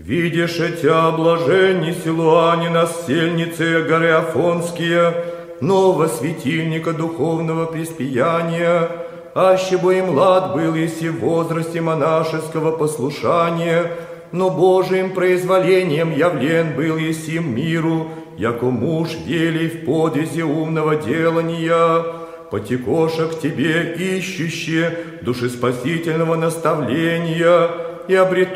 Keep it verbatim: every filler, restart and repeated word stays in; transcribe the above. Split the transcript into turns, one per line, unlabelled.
Видишь этя блаженни Силуане насельницы горы Афонские, нового светильника духовного преспияния, аще бы и млад был еси в возрасте монашеского послушания, но Божиим произволением явлен был еси миру, яко муж елей в подвизе умного делания, потекоша к тебе ищуще душеспасительного наставления и обрету